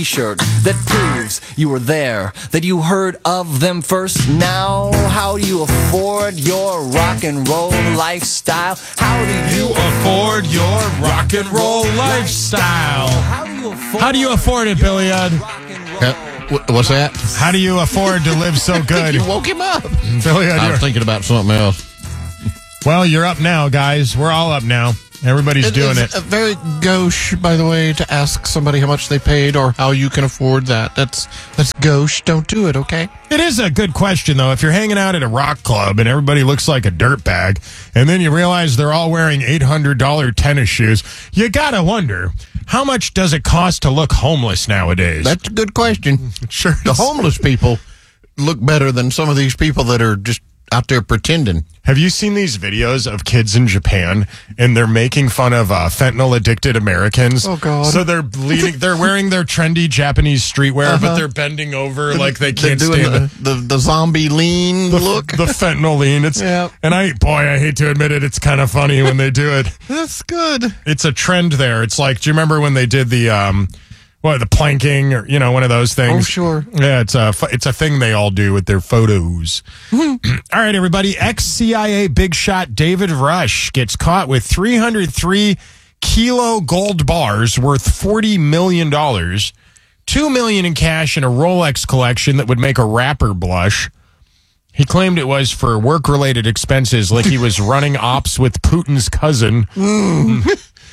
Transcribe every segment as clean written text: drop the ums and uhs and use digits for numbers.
T-shirt that proves you were there, that you heard of them first. Now, how do you afford your rock and roll lifestyle? How do you afford your rock and roll lifestyle? How do you afford it, Billy Ed? What's that? How do you afford to live so good? You woke him up. Billy Ed, I was thinking about something else. Well, you're up now, guys. We're all up now. Everybody's doing it. It's very gauche, by the way, to ask somebody how much they paid or how you can afford that. That's gauche. Don't do it, okay? It is a good question, though. If you're hanging out at a rock club and everybody looks like a dirtbag, and then you realize they're all wearing $800 tennis shoes, you gotta wonder, how much does it cost to look homeless nowadays? That's a good question. Sure. The homeless people look better than some of these people that are just out there pretending. Have you seen these videos of kids in Japan and they're making fun of fentanyl addicted Americans? Oh God! So they're wearing their trendy Japanese streetwear, but they're bending over like they can't stand the zombie lean look. The fentanyl lean. It's and I hate to admit it, it's kind of funny when they do it. That's good. It's a trend there. It's like, do you remember when they did the the planking, or one of those things? Oh, sure. Yeah, it's a thing they all do with their photos. All right, everybody. Ex-CIA big shot David Rush gets caught with 303 kilo gold bars worth $40 million, $2 million in cash, and a Rolex collection that would make a rapper blush. He claimed it was for work-related expenses, like he was running ops with Putin's cousin. You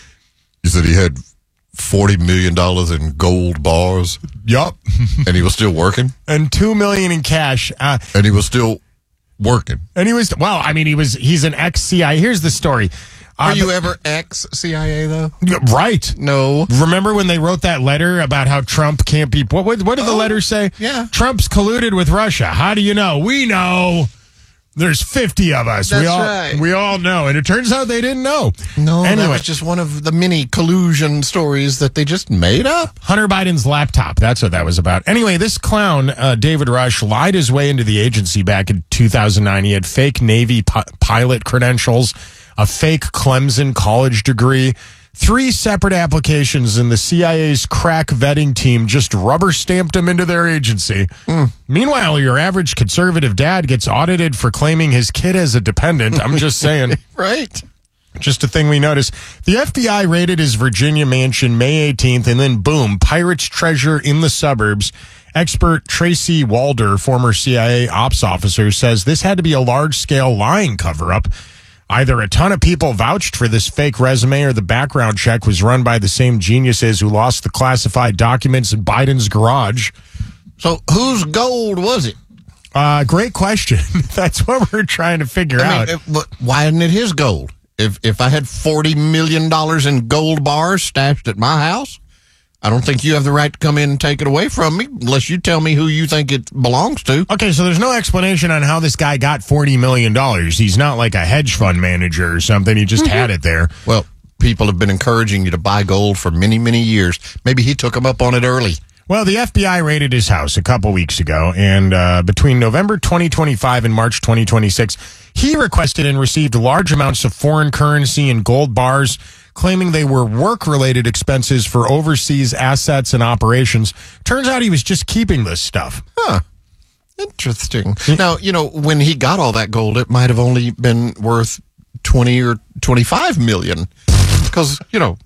said he had $40 million in gold bars. Yup. And he was still working? And $2 million in cash. And he was still working? And he was, he's an ex-CIA. Here's the story. Are you ever ex-CIA, though? Right. No. Remember when they wrote that letter about how Trump can't be, what did the letter say? Yeah. Trump's colluded with Russia. How do you know? We know. There's 50 of us. That's right. We all know. And it turns out they didn't know. No, anyway, that was just one of the many collusion stories that they just made up. Hunter Biden's laptop. That's what that was about. Anyway, this clown, David Rush, lied his way into the agency back in 2009. He had fake Navy pilot credentials, a fake Clemson college degree, 3 separate applications, and the CIA's crack vetting team just rubber stamped him into their agency. Meanwhile, your average conservative dad gets audited for claiming his kid as a dependent. I'm just saying. Right. Just a thing we noticed. The FBI raided his Virginia mansion May 18th, and then boom, pirates' treasure in the suburbs. Expert Tracy Walder, former CIA ops officer, says this had to be a large-scale lying cover-up. Either a ton of people vouched for this fake resume or the background check was run by the same geniuses who lost the classified documents in Biden's garage. So whose gold was it? Great question. That's what we're trying to figure out. Why isn't it his gold? If I had $40 million in gold bars stashed at my house, I don't think you have the right to come in and take it away from me unless you tell me who you think it belongs to. Okay, so there's no explanation on how this guy got $40 million. He's not like a hedge fund manager or something. He just had it there. Well, people have been encouraging you to buy gold for many, many years. Maybe he took them up on it early. Well, the FBI raided his house a couple weeks ago, and between November 2025 and March 2026, he requested and received large amounts of foreign currency and gold bars, claiming they were work-related expenses for overseas assets and operations. Turns out he was just keeping this stuff. Huh. Interesting. Now, when he got all that gold, it might have only been worth 20 or 25 million. Because,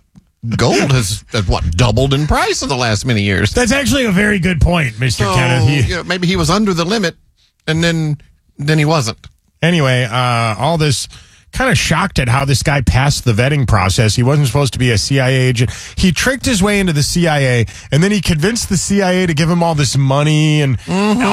gold has doubled in price in the last many years. That's actually a very good point, Mr. Kenneth. Maybe he was under the limit, and then he wasn't. Anyway, all this kind of shocked at how this guy passed the vetting process. He wasn't supposed to be a CIA agent. He tricked his way into the CIA, and then he convinced the CIA to give him all this money and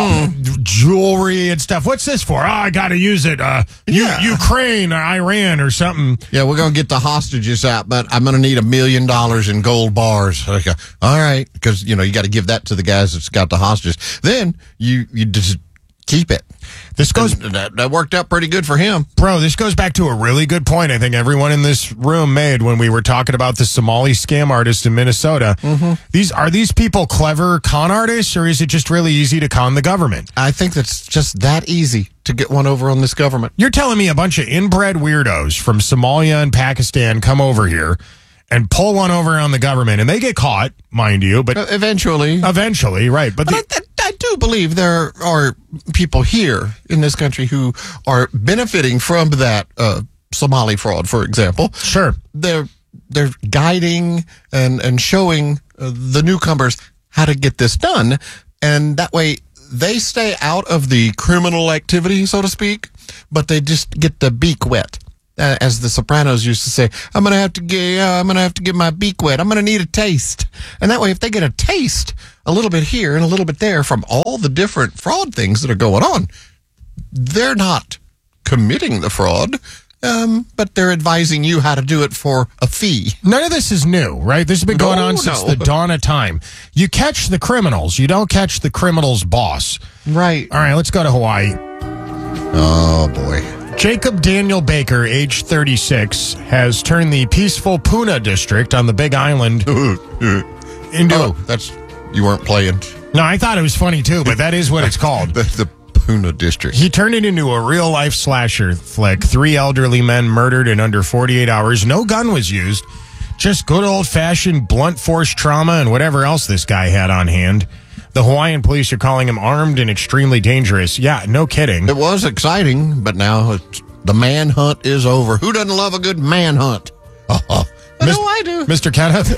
jewelry and stuff. What's this for? Oh, I got to use it. Ukraine or Iran or something. Yeah, we're going to get the hostages out, but I'm going to need $1 million in gold bars. Okay. All right, because, you got to give that to the guys that's got the hostages. Then you just keep it. That worked out pretty good for him. Bro, this goes back to a really good point I think everyone in this room made when we were talking about the Somali scam artist in Minnesota. Are these people clever con artists, or is it just really easy to con the government? I think that's just that easy to get one over on this government. You're telling me a bunch of inbred weirdos from Somalia and Pakistan come over here, and pull one over on the government, and they get caught, mind you, but Eventually, right. But I do believe there are people here in this country who are benefiting from that Somali fraud, for example. Sure. They're guiding and showing the newcomers how to get this done, and that way they stay out of the criminal activity, so to speak, but they just get the beak wet. As the Sopranos used to say, I'm gonna have to get my beak wet. I'm gonna need a taste, and that way, if they get a taste, a little bit here and a little bit there from all the different fraud things that are going on, they're not committing the fraud, but they're advising you how to do it for a fee. None of this is new, right? This has been going on since the dawn of time. You catch the criminals, you don't catch the criminal's boss. Right. All right, let's go to Hawaii. Oh boy. Jacob Daniel Baker, age 36, has turned the peaceful Puna district on the Big Island into... You weren't playing. No, I thought it was funny too, but that is what it's called. the Puna district. He turned it into a real-life slasher flick. 3 elderly men murdered in under 48 hours. No gun was used. Just good old-fashioned blunt force trauma and whatever else this guy had on hand. The Hawaiian police are calling him armed and extremely dangerous. Yeah, no kidding. It was exciting, but now the manhunt is over. Who doesn't love a good manhunt? I know I do. Mr. Kenneth?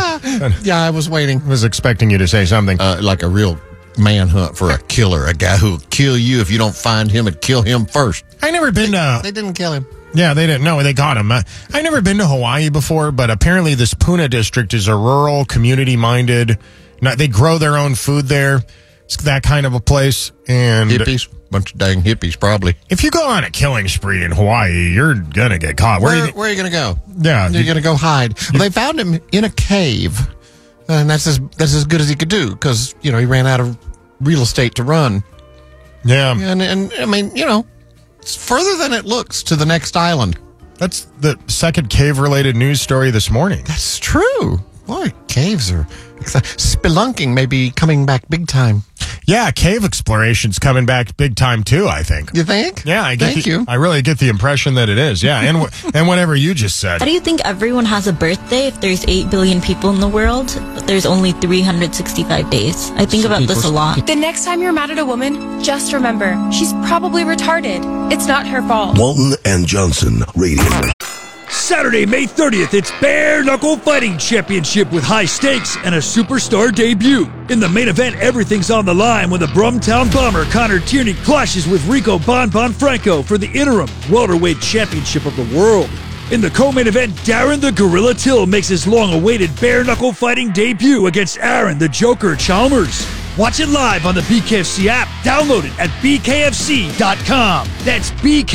Yeah, I was waiting. I was expecting you to say something. Like a real manhunt for a killer, a guy who'll kill you if you don't find him and kill him first. I never been to... They didn't kill him. Yeah, they didn't. No, they got him. I never been to Hawaii before, but apparently this Puna district is a rural, community-minded... They grow their own food there. It's that kind of a place. And hippies. Bunch of dang hippies, probably. If you go on a killing spree in Hawaii, you're going to get caught. Where are you going to go? Yeah. You're going to go hide. Well, they found him in a cave. And that's as good as he could do because, he ran out of real estate to run. Yeah. And I mean, it's further than it looks to the next island. That's the second cave-related news story this morning. That's true. Boy, caves are... Spelunking may be coming back big time. Yeah, cave exploration's coming back big time too, I think. You think? Yeah, Thank you. I really get the impression that it is. Yeah, and whatever you just said. How do you think everyone has a birthday if there's 8 billion people in the world, but there's only 365 days? I think about this a lot. The next time you're mad at a woman, just remember, she's probably retarded. It's not her fault. Walton and Johnson Radio. Saturday, May 30th, it's Bare Knuckle Fighting Championship with high stakes and a superstar debut. In the main event, everything's on the line when the Brumtown Bomber Connor Tierney clashes with Rico Bon Franco for the interim welterweight championship of the world. In the co-main event, Darren the Gorilla Till makes his long-awaited Bare Knuckle Fighting debut against Aaron the Joker Chalmers. Watch it live on the BKFC app. Download it at bkfc.com. That's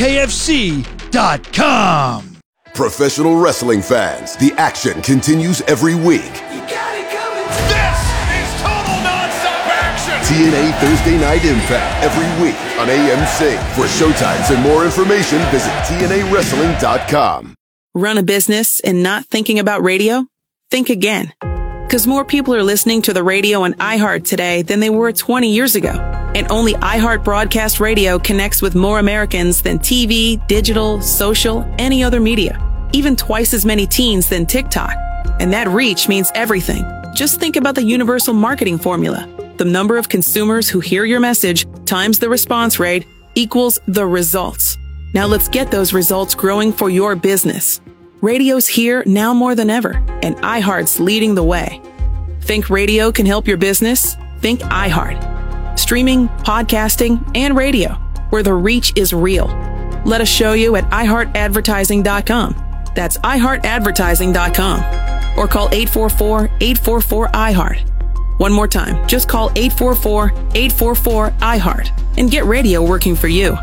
bkfc.com. Professional wrestling fans, the action continues every week. You got it coming. This is total nonstop action. TNA Thursday Night Impact every week on AMC. For showtimes and more information, visit TNAWrestling.com. Run a business and not thinking about radio? Think again. Because more people are listening to the radio on iHeart today than they were 20 years ago. And only iHeart Broadcast Radio connects with more Americans than TV, digital, social, any other media. Even twice as many teens than TikTok. And that reach means everything. Just think about the universal marketing formula. The number of consumers who hear your message times the response rate equals the results. Now let's get those results growing for your business. Radio's here now more than ever, and iHeart's leading the way. Think radio can help your business? Think iHeart. Streaming, podcasting, and radio, where the reach is real. Let us show you at iHeartAdvertising.com. That's iHeartAdvertising.com. Or call 844-844-iHeart. One more time, just call 844-844-iHeart and get radio working for you.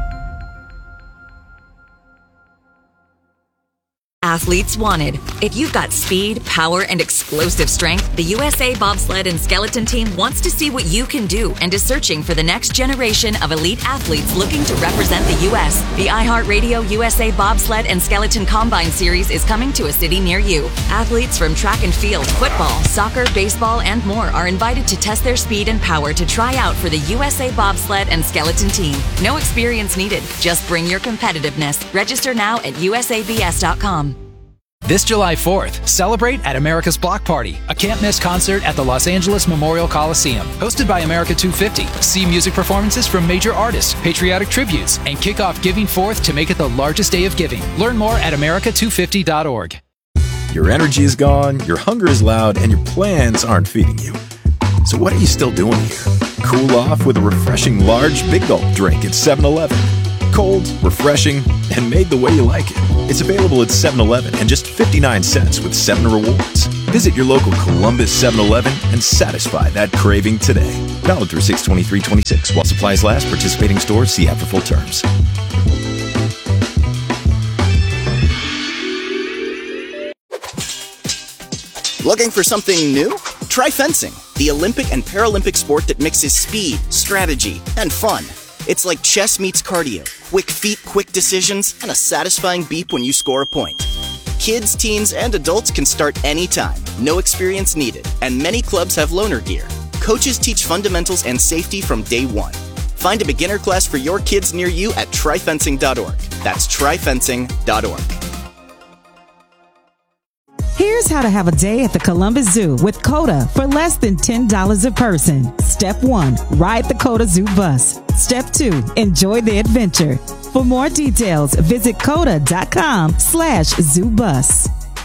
Athletes wanted. If you've got speed, power, and explosive strength, the USA Bobsled and Skeleton Team wants to see what you can do and is searching for the next generation of elite athletes looking to represent the U.S. The iHeartRadio USA Bobsled and Skeleton Combine Series is coming to a city near you. Athletes from track and field, football, soccer, baseball, and more are invited to test their speed and power to try out for the USA Bobsled and Skeleton Team. No experience needed. Just bring your competitiveness. Register now at usabs.com. This July 4th, celebrate at America's Block Party, a can't-miss concert at the Los Angeles Memorial Coliseum. Hosted by America 250. See music performances from major artists, patriotic tributes, and kick off Giving Forth to make it the largest day of giving. Learn more at america250.org. Your energy is gone, your hunger is loud, and your plans aren't feeding you. So what are you still doing here? Cool off with a refreshing large Big Gulp drink at 7-Eleven. Cold, refreshing, and made the way you like it. It's available at 7-Eleven and just 59 cents with 7 rewards. Visit your local Columbus 7-Eleven and satisfy that craving today. Valid through 6/23/26 while supplies last. Participating stores, see app for full terms. Looking for something new? Try fencing, the Olympic and Paralympic sport that mixes speed, strategy, and fun. It's like chess meets cardio. Quick feet, quick decisions, and a satisfying beep when you score a point. Kids, teens, and adults can start anytime. No experience needed. And many clubs have loaner gear. Coaches teach fundamentals and safety from day one. Find a beginner class for your kids near you at tryfencing.org. That's tryfencing.org. Here's how to have a day at the Columbus Zoo with COTA for less than $10 a person. Step 1, ride the COTA Zoo bus. Step 2, enjoy the adventure. For more details, visit COTA.com/zoobus.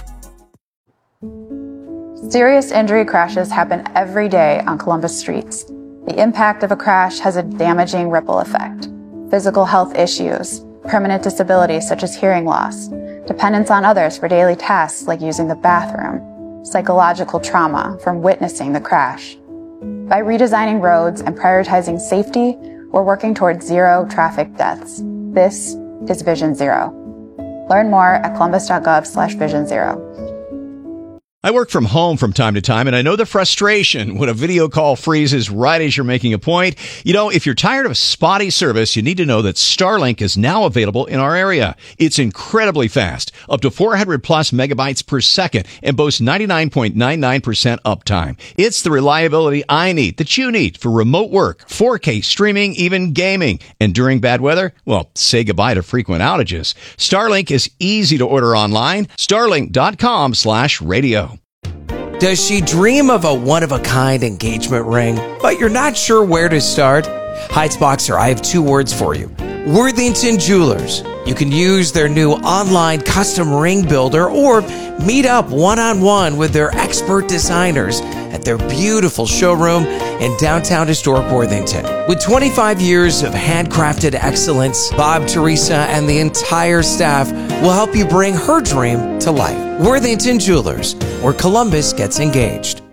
Serious injury crashes happen every day on Columbus streets. The impact of a crash has a damaging ripple effect. Physical health issues, permanent disabilities such as hearing loss, dependence on others for daily tasks like using the bathroom, psychological trauma from witnessing the crash. By redesigning roads and prioritizing safety, we're working towards zero traffic deaths. This is Vision Zero. Learn more at columbus.gov/Vision Zero. I work from home from time to time, and I know the frustration when a video call freezes right as you're making a point. You know, if you're tired of spotty service, you need to know that Starlink is now available in our area. It's incredibly fast, up to 400 plus megabytes per second, and boasts 99.99% uptime. It's the reliability I need, that you need, for remote work, 4K streaming, even gaming. And during bad weather, well, say goodbye to frequent outages. Starlink is easy to order online. Starlink.com/radio. Does she dream of a one-of-a-kind engagement ring, but you're not sure where to start? Heights Boxer, I have 2 words for you. Worthington Jewelers. You can use their new online custom ring builder or meet up one-on-one with their expert designers at their beautiful showroom in downtown historic Worthington. With 25 years of handcrafted excellence, Bob, Teresa, and the entire staff will help you bring her dream to life. Worthington Jewelers, where Columbus gets engaged.